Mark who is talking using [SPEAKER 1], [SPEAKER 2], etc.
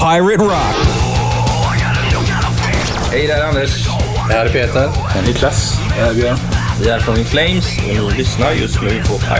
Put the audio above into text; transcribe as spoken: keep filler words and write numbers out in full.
[SPEAKER 1] Pirate Rock.
[SPEAKER 2] Hej, det är Anders.
[SPEAKER 3] Det här är Peter.
[SPEAKER 4] Det är Niklas. Det är Björn.
[SPEAKER 2] Vi är från In Flames och ni lyssnar just nu på Pirate